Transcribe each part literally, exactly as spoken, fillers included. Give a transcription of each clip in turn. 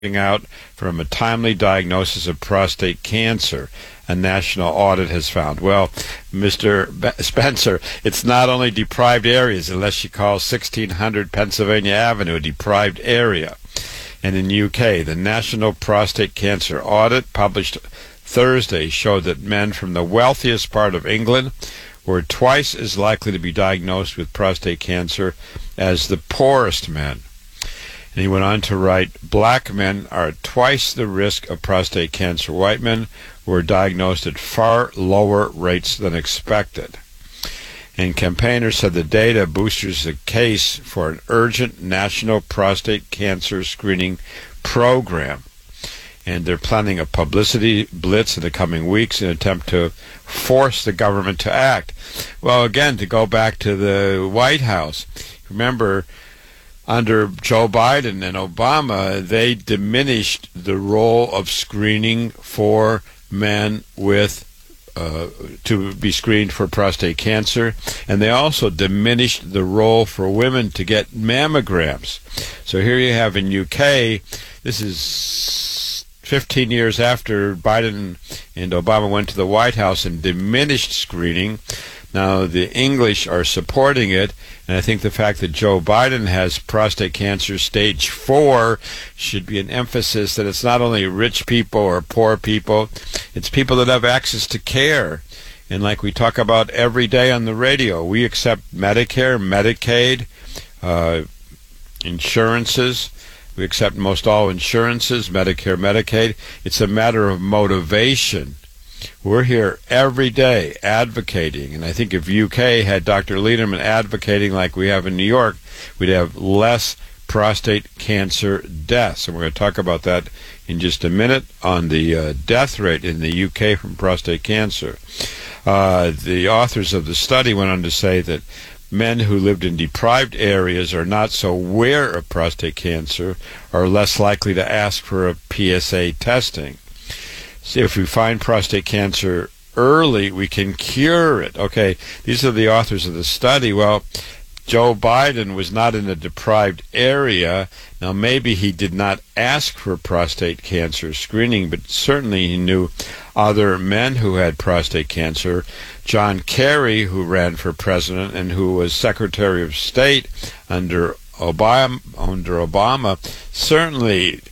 out from a timely diagnosis of prostate cancer, a national audit has found. Well, Mister Spencer, it's not only deprived areas, unless you call sixteen hundred Pennsylvania Avenue a deprived area. And in U K, the National Prostate Cancer Audit, published Thursday, showed that men from the wealthiest part of England were twice as likely to be diagnosed with prostate cancer as the poorest men. And he went on to write, black men are at twice the risk of prostate cancer. White men were diagnosed at far lower rates than expected. And campaigners said the data boosters the case for an urgent national prostate cancer screening program. And they're planning a publicity blitz in the coming weeks in an attempt to force the government to act. Well, again, to go back to the White House, remember, under Joe Biden and Obama, they diminished the role of screening for men with uh, to be screened for prostate cancer, and they also diminished the role for women to get mammograms. So here you have in U K, this is fifteen years after Biden and Obama went to the White House and diminished screening. Now, the English are supporting it, and I think the fact that Joe Biden has prostate cancer stage four should be an emphasis that it's not only rich people or poor people, it's people that have access to care. And like we talk about every day on the radio, we accept Medicare, Medicaid, uh, insurances. We accept most all insurances, Medicare, Medicaid. It's a matter of motivation. We're here every day advocating, and I think if U K had Doctor Lederman advocating like we have in New York, we'd have less prostate cancer deaths. And we're going to talk about that in just a minute on the uh, death rate in the U K from prostate cancer. Uh, the authors of the study went on to say that men who lived in deprived areas are not so aware of prostate cancer, are less likely to ask for a P S A testing. See, if we find prostate cancer early, we can cure it. Okay, these are the authors of the study. Well, Joe Biden was not in a deprived area. Now, maybe he did not ask for prostate cancer screening, but certainly he knew other men who had prostate cancer. John Kerry, who ran for president and who was Secretary of State under Obama, under Obama, certainly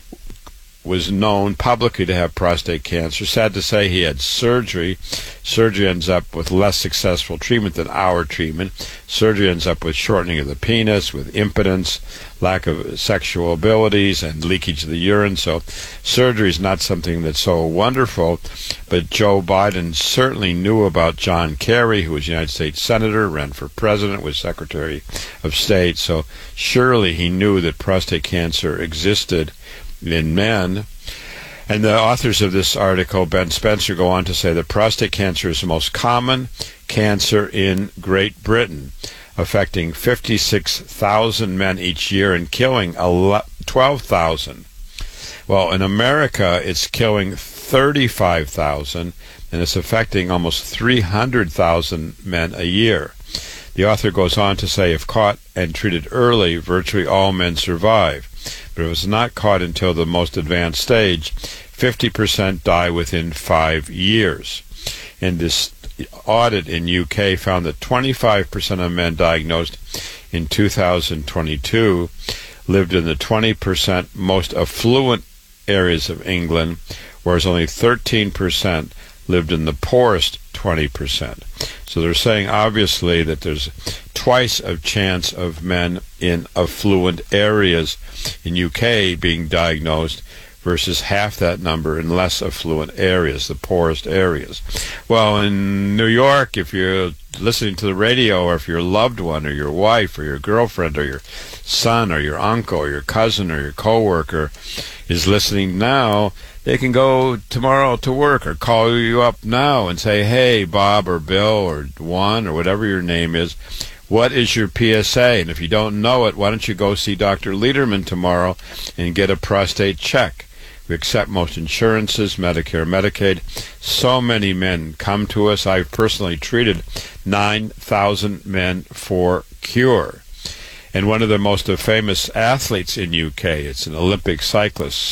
was known publicly to have prostate cancer. Sad to say, he had surgery. Surgery ends up with less successful treatment than our treatment. Surgery ends up with shortening of the penis, with impotence, lack of sexual abilities, and leakage of the urine. So surgery is not something that's so wonderful. But Joe Biden certainly knew about John Kerry, who was United States Senator, ran for president, was Secretary of State. So surely he knew that prostate cancer existed in men. And the authors of this article, Ben Spencer, go on to say that prostate cancer is the most common cancer in Great Britain, affecting fifty-six thousand men each year and killing twelve thousand. Well, in America, it's killing thirty-five thousand, and it's affecting almost three hundred thousand men a year. The author goes on to say, if caught and treated early, virtually all men survive. But if it was not caught until the most advanced stage, fifty percent die within five years. And this audit in U K found that twenty-five percent of men diagnosed in two thousand twenty-two lived in the twenty percent most affluent areas of England, whereas only thirteen percent lived in the poorest twenty percent. So they're saying, obviously, that there's twice a chance of men in affluent areas in U K being diagnosed versus half that number in less affluent areas, the poorest areas. Well, in New York, if you're listening to the radio, or if your loved one or your wife or your girlfriend or your son or your uncle or your cousin or your coworker is listening now, they can go tomorrow to work or call you up now and say, hey, Bob or Bill or Juan or whatever your name is, what is your P S A? And if you don't know it, why don't you go see Doctor Lederman tomorrow and get a prostate check? We accept most insurances, Medicare, Medicaid. So many men come to us. I've personally treated nine thousand men for cure. and one of the most famous athletes in U K. It's an Olympic cyclist.